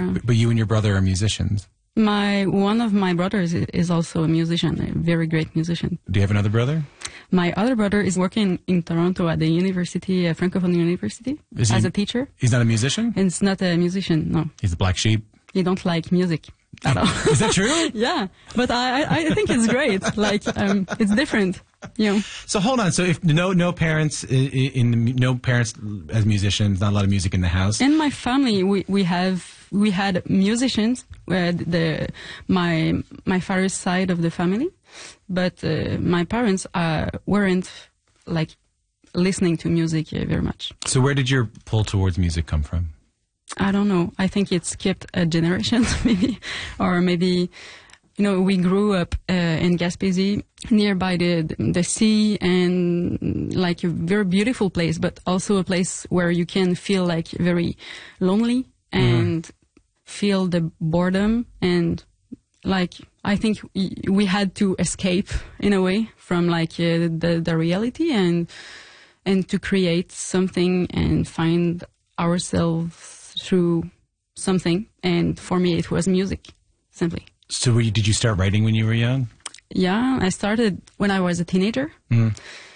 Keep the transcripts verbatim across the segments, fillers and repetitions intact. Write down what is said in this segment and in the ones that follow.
Um, but you and your brother are musicians. My one of my brothers is also a musician, a very great musician. Do you have another brother? My other brother is working in Toronto at the university, a Francophone university, Is he, as a teacher. He's not a musician? And it's not a musician, no. He's the black sheep? He don't like music at all. Is that true? Yeah, but I, I, I think it's great. Like, um, it's different, you know. So hold on. So if no no parents in, in the, no parents as musicians, not a lot of music in the house. In my family, we, we have we had musicians. Where the my my father's side of the family, but uh, my parents uh, weren't like listening to music uh, very much. So where did your pull towards music come from? I don't know. I think it skipped a generation, maybe, or maybe, you know, we grew up uh, in Gaspésie, nearby the the sea, and like a very beautiful place, but also a place where you can feel like very lonely and. Mm. Feel the boredom, and like I think we had to escape in a way from like uh, the the reality and and to create something and find ourselves through something. And for me, it was music, simply. So were you, did you start writing when you were young? Yeah, I started when I was a teenager, mm.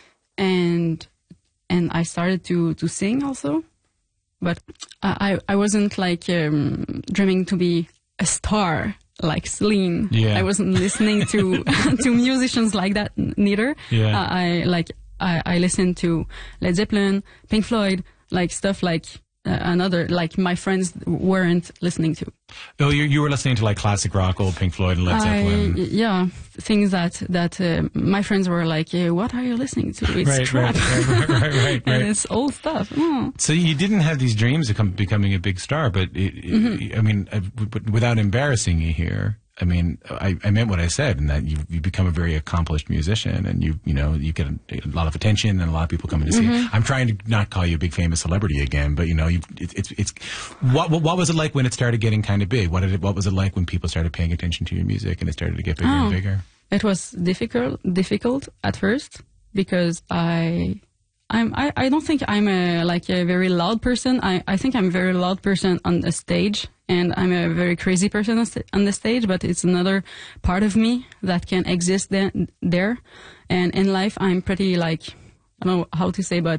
and and I started to to sing also. But I, I wasn't like um, dreaming to be a star like Celine. Yeah. I wasn't listening to to musicians like that neither. Yeah. Uh, I like I, I listened to Led Zeppelin, Pink Floyd, like stuff like uh, another like my friends weren't listening to. Oh, you you were listening to like classic rock, old Pink Floyd and Led Zeppelin. I, yeah, things that that uh, my friends were like, eh, "What are you listening to? It's right, crap, right, right, right, right, right. and it's old stuff." Oh. So you didn't have these dreams of come, becoming a big star, but it, mm-hmm. I mean, uh, without embarrassing you here. I mean, I, I meant what I said, in that you you become a very accomplished musician, and you you know you get a, a lot of attention, and a lot of people coming to see mm-hmm. you. I'm trying to not call you a big famous celebrity again, but you know, you it, it's it's what what was it like when it started getting kind of big? What did it, what was it like when people started paying attention to your music and it started to get bigger oh, and bigger? It was difficult difficult at first because I. I'm, I, I don't think I'm a, like a very loud person. I, I think I'm a very loud person on the stage, and I'm a very crazy person on the stage, but it's another part of me that can exist there. there. And in life, I'm pretty like, I don't know how to say, but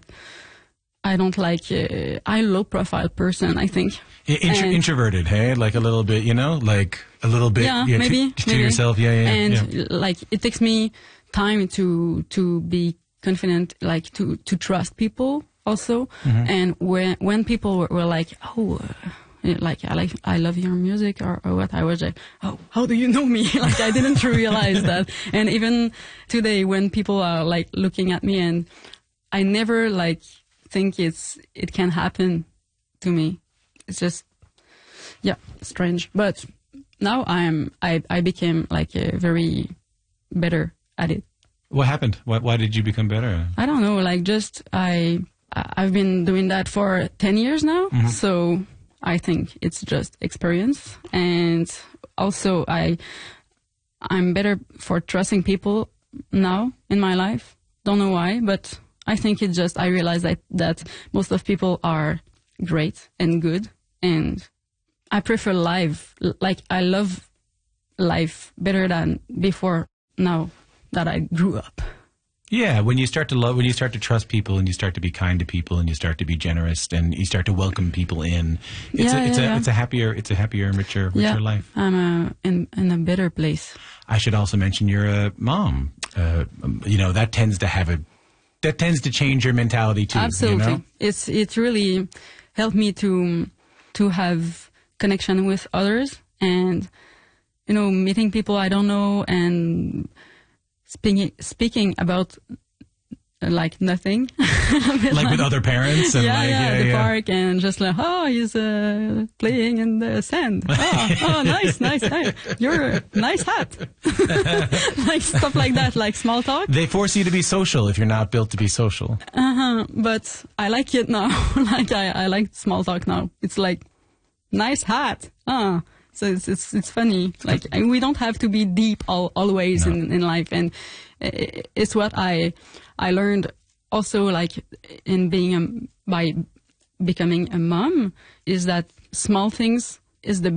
I don't like, uh, I'm a low profile person, I think. Intro- introverted, hey? Like a little bit, you know, like a little bit yeah, yeah, maybe, to, to maybe. yourself. Yeah, yeah, And yeah. like, it takes me time to, to be confident, like to, to trust people also. Mm-hmm. And when when people were, were like, oh, uh, like I like I love your music or, or what, I was like, oh, how do you know me? Like I didn't realize that. And even today, when people are like looking at me, and I never like think it's it can happen to me. It's just yeah, strange. But now I'm I I became like a very better at it. What happened? Why, why did you become better? I don't know. Like, just I, I've been doing that for ten years now. Mm-hmm. So I think it's just experience, and also I, I'm better for trusting people now in my life. Don't know why, but I think it's just I realize that that most of people are great and good, and I prefer live. Like I love life better than before now that I grew up. Yeah, when you start to love, when you start to trust people, and you start to be kind to people, and you start to be generous, and you start to welcome people in, it's yeah, a, it's yeah, a yeah. it's a happier, it's a happier, richer, richer yeah, life. I'm a, in in a better place. I should also mention you're a mom. Uh, you know that tends to have a that tends to change your mentality too. Absolutely, you know? it's it really helped me to to have connection with others, and you know, meeting people I don't know, and Speaking speaking about uh, like nothing, like, like with other parents, and yeah, like, yeah, yeah, the yeah. park, and just like, oh, he's uh, playing in the sand. Oh, oh, nice, nice, nice. You're nice hat, like stuff like that, like small talk. They force you to be social if you're not built to be social. Uh huh. But I like it now. Like I, I like small talk now. It's like nice hat. Ah. So it's, it's it's funny. Like we don't have to be deep all, always no. in, in life, and it's what I I learned also, like in being a, by becoming a mom, is that small things is the